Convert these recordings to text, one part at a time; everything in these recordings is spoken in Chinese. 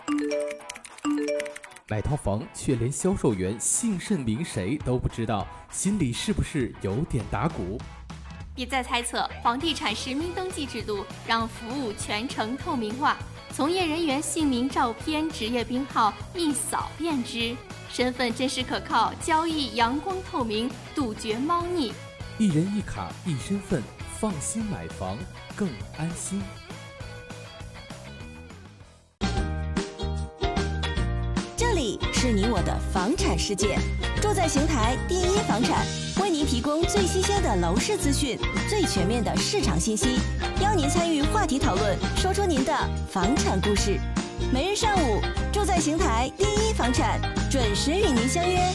买套房却连销售员姓甚名谁都不知道，心里是不是有点打鼓？ 别再猜测，房地产实名登记制度让服务全程透明化，从业人员姓名、照片、职业编号一扫便知，身份真实可靠，交易阳光透明，杜绝猫腻。 一人一卡一身份，放心买房更安心。 这里是你我的房产世界，住在邢台第一房产，为您提供最新鲜的楼市资讯，最全面的市场信息，邀您参与话题讨论，说出您的房产故事。每日上午，住在邢台第一房产，准时与您相约。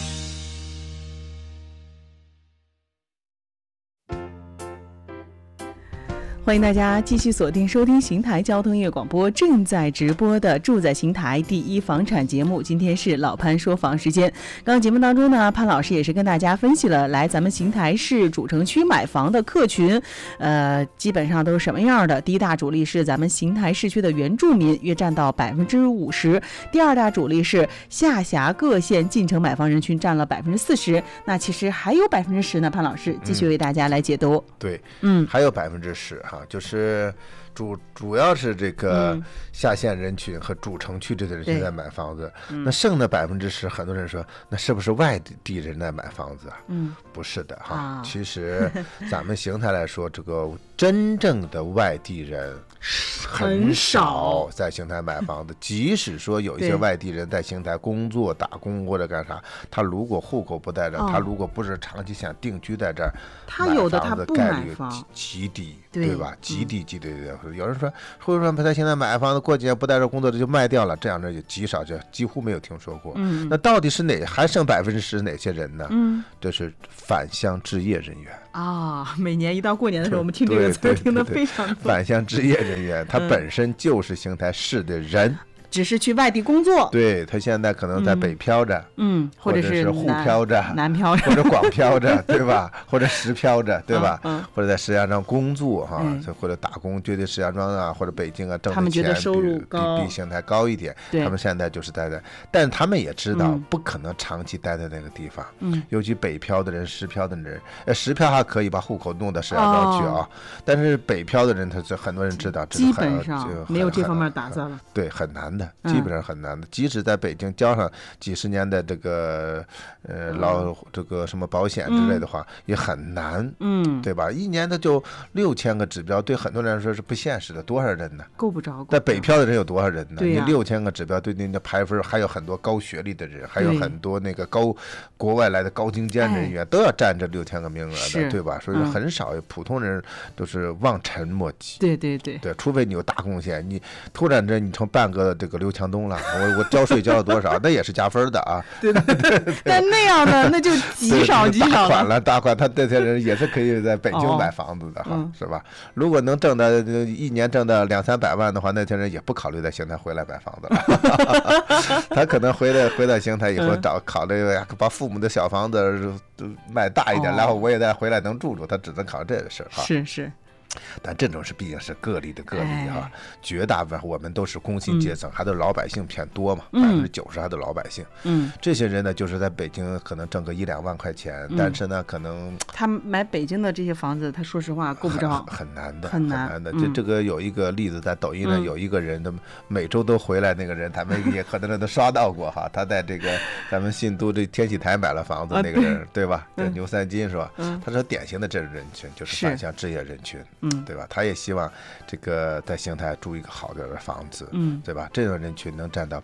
欢迎大家继续锁定收听邢台交通音乐广播正在直播的住在邢台第一房产节目。今天是老潘说房时间。刚刚节目当中呢，潘老师也是跟大家分析了来咱们邢台市主城区买房的客群，基本上都是什么样的。第一大主力是咱们邢台市区的原住民，约占到50%。第二大主力是下辖各县进城买房人群，占了40%。那其实还有10%呢，潘老师继续为大家来解读。 对，还有10%就是主要是这个下县人群和主城区这些人群在买房子，那剩的10%，很多人说那是不是外地人在买房子？不是的哈，其实咱们邢台来说，这个真正的外地人很少在邢台买房子。即使说有一些外地人在邢台工作、打工或者干啥，他如果户口不在这儿，他如果不是长期想定居在这儿， 他有的他不买房， 极低，对吧？极低。有人说会说他现在买房子过几年不在这工作，这就卖掉了，这样的也极少，就几乎没有听说过。那到底是还剩10%哪些人呢？这是返乡置业人员啊。每年一到过年的时候，我们听这个词听得非常多。 返乡置业人员，他本身就是邢台市的人。 只是去外地工作， 对，他现在可能在北漂着， 或者是沪漂着、 南漂着， 或者广漂着，对吧？或者实漂着，对吧？或者在石家庄工作哈，或者打工，觉得石家庄啊或者北京啊挣的钱比邢台高一点，他们现在就是待在，但是他们也知道不可能长期待在那个地方，尤其北漂的人、实漂的人，实漂还可以把户口弄到石家庄去啊，但是北漂的人，他很多人知道， 基本上没有这方面打算了， 对，很难的。基本上很难的，即使在北京交上几十年的这个这个什么保险之类的话，也很难，对吧？一年的就6000个指标，对很多人来说是不现实的，多少人呢？ 够不着。 在北漂的人有多少人呢？你6000个指标对你的排分，还有很多高学历的人，还有很多那个国外来的高精尖人员，都要占这6000个名额的，对吧？所以很少普通人都是望尘莫及。 对， 除非你有大贡献，你突然间你成半个这个刘强东了，我交税交了多少，那也是加分的啊。 对，但那样的那就极少大款，他这些人也是可以在北京买房子的哈，是吧？如果能挣到一年挣到200-300万的话，那些人也不考虑在邢台回来买房子了。他可能回到邢台以后考虑把父母的小房子卖大一点，然后我也再回来能住，他只能考虑这个事儿哈。 是。 但这种毕竟是个例的个例哈，绝大部分我们都是工薪阶层，还都是老百姓偏多嘛，90%还都老百姓。这些人呢，就是在北京可能挣个1-2万块钱，但是呢，可能他买北京的这些房子，他说实话够不着， 很难的。这个有一个例子，在抖音上有一个人，每周都回来那个人，咱们也可能都刷到过哈。他在这个咱们信都这天喜台买了房子，那个人对吧？这牛三金是吧？他说典型的这种人群就是返乡置业人群。对吧？他也希望这个在邢台住一个好点的房子，对吧？这种人群能占到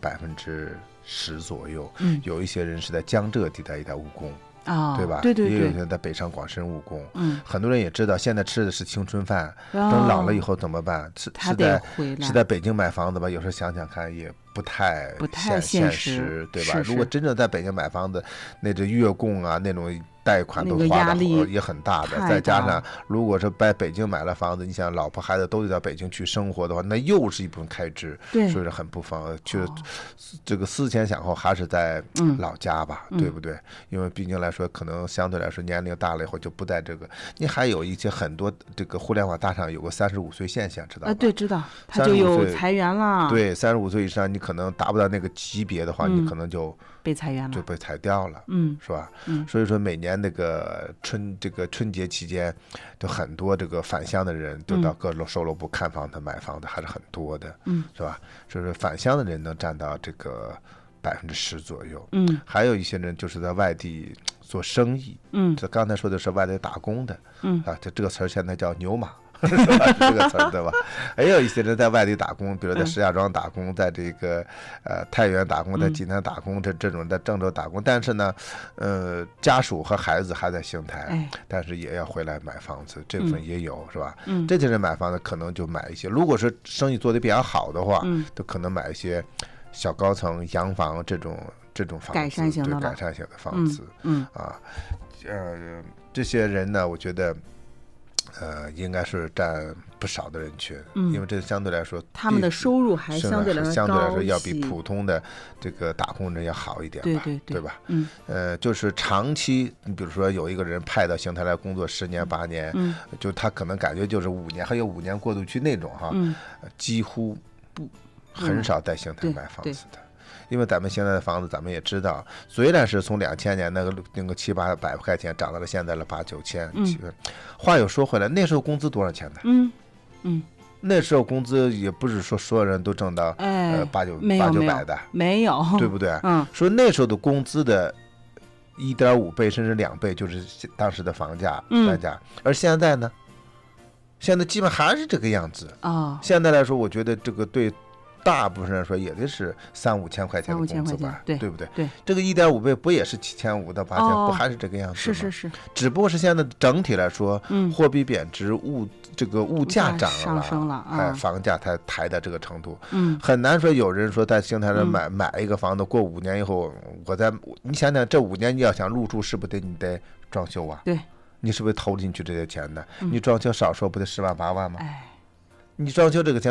10%左右。有一些人是在江浙地带一带务工。对吧？ 对， 也有人在北上广深务工。很多人也知道，现在吃的是青春饭，等老了以后怎么办？是在北京买房子吧？有时候想想看，也不太现实，对吧？如果真正在北京买房子，那这月供啊，那种贷款都花的也很大的，再加上如果是在北京买了房子，你想老婆孩子都得到北京去生活的话，那又是一部分开支，所以说很不方便。这个思前想后，还是在老家吧，对不对？因为毕竟来说，可能相对来说年龄大了以后就不在这个。你还有一些很多这个互联网大厂有个35岁现象，知道吧？ 对，知道，他就有裁员了。 对，35岁以上，你可能达不到那个级别的话，你可能就被裁员了， 就被裁掉了，是吧？所以说每年那个春节期间，就很多这个返乡的人就到各售楼部看房子、买房子还是很多的，是吧？所以说返乡的人能占到这个10%左右，还有一些人就是在外地做生意，这刚才说的是外地打工的，这个词儿现在叫牛马。是这个词儿对吧？还有一些人在外地打工，比如在石家庄打工，在这个太原打工，在济南打工，这种在郑州打工，但是呢，家属和孩子还在邢台，但是也要回来买房子，这部分也有，是吧？这些人买房子可能就买一些，如果是生意做得比较好的话，都可能买一些小高层洋房这种房子， 改善型的房子，这些人呢，我觉得。应该是占不少的人群，因为这相对来说， 他们的收入还相对来说要比普通的这个打工人要好一点吧，对吧？就是长期，你比如说有一个人派到邢台来工作10年8年，就他可能感觉就是5年，还有5年过渡期那种哈，几乎很少在邢台买房子的。因为咱们现在的房子，咱们也知道，虽然是从2000年那个700、800块钱涨到了现在的8、9千，话又说回来，那时候工资多少钱呢？那时候工资也不是说所有人都挣到8、900的， 没有， 对不对？说那时候的工资的1.5倍甚至2倍就是当时的房价，而现在呢，现在基本还是这个样子啊。现在来说，我觉得这个对。大部分人说也得是3、5千块钱的工资吧，对不对？ 对， 这个1.5倍不也是7500到8000，不还是这个样子吗？ 是， 只不过是现在整体来说，货币贬值，这个物价涨了， 上升了， 房价才抬到这个程度，很难说有人说在邢台上买一个房子，过5年以后，你想想这5年你要想入住，是不是你得装修啊？ 对， 你是不是投进去这些钱呢？你装修少说不得10万8万吗？你装修这个钱。